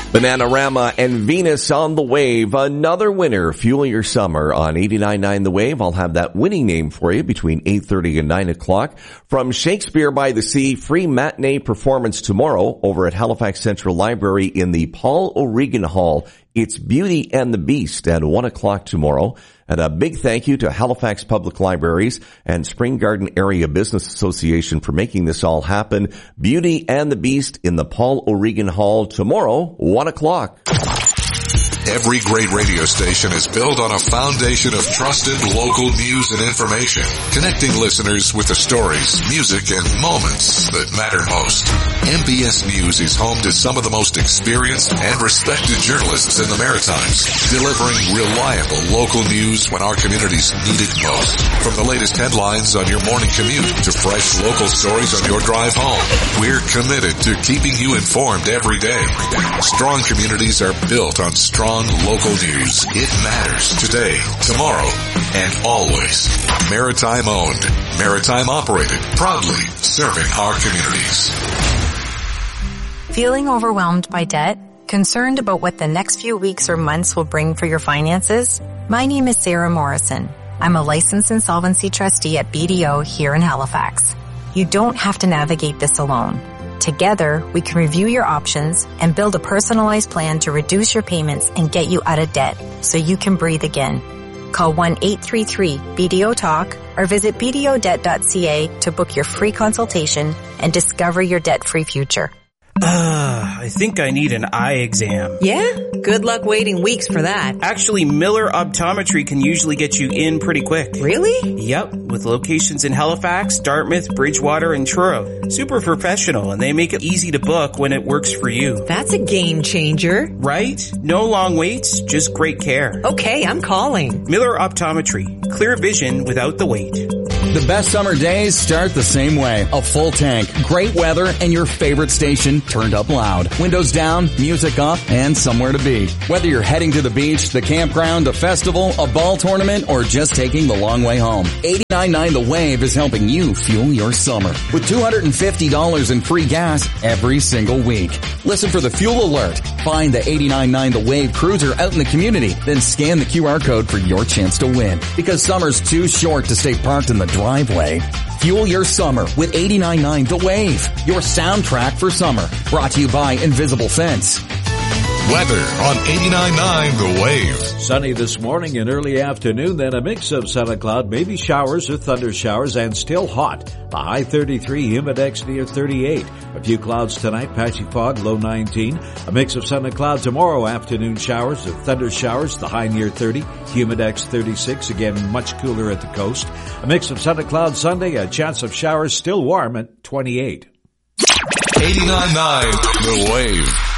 Bananarama and Venus on the Wave. Another winner. Fuel your summer on 89.9 The Wave. I'll have that winning name for you between 8:30 and 9 o'clock. From Shakespeare by the Sea, free matinee performance tomorrow over at Halifax Central Library in the Paul O'Regan Hall. It's Beauty and the Beast at 1 o'clock tomorrow. And a big thank you to Halifax Public Libraries and Spring Garden Area Business Association for making this all happen. Beauty and the Beast in the Paul O'Regan Hall tomorrow, 1 o'clock. Every great radio station is built on a foundation of trusted local news and information, connecting listeners with the stories, music, and moments that matter most. MBS News is home to some of the most experienced and respected journalists in the Maritimes, delivering reliable local news when our communities need it most. From the latest headlines on your morning commute to fresh local stories on your drive home, we're committed to keeping you informed every day. Strong communities are built on strong local news. It matters today, tomorrow, and always. Maritime owned, Maritime operated, proudly serving our communities. Feeling overwhelmed by debt? Concerned about what the next few weeks or months will bring for your finances? My name is Sarah Morrison. I'm a licensed insolvency trustee at BDO here in Halifax. You don't have to navigate this alone. Together, we can review your options and build a personalized plan to reduce your payments and get you out of debt so you can breathe again. Call 1-833-BDO-TALK or visit bdodebt.ca to book your free consultation and discover your debt-free future. I think I need an eye exam. Yeah? Good luck waiting weeks for that. Actually, Miller Optometry can usually get you in pretty quick. Really? Yep, with locations in Halifax, Dartmouth, Bridgewater, and Truro. Super professional, and they make it easy to book when it works for you. That's a game changer. Right? No long waits, just great care. Okay, I'm calling. Miller Optometry. Clear vision without the wait. The best summer days start the same way. A full tank, great weather, and your favorite station turned up loud. Windows down, music up, and somewhere to be. Whether you're heading to the beach, the campground, a festival, a ball tournament, or just taking the long way home, 89.9 The Wave is helping you fuel your summer with $250 in free gas every single week. Listen for the fuel alert. Find the 89.9 The Wave cruiser out in the community, then scan the QR code for your chance to win. Because summer's too short to stay parked in the driveway. Fuel your summer with 89.9 The Wave, your soundtrack for summer. Brought to you by Invisible Fence. Weather on 89.9 The Wave. Sunny this morning and early afternoon, then a mix of sun and cloud, maybe showers or thunder showers, and still hot. The high 33, humidex near 38. A few clouds tonight, patchy fog, low 19. A mix of sun and cloud tomorrow, afternoon showers or thunder showers, the high near 30, humidex 36, again much cooler at the coast. A mix of sun and cloud Sunday, a chance of showers, still warm at 28. 89.9 The Wave.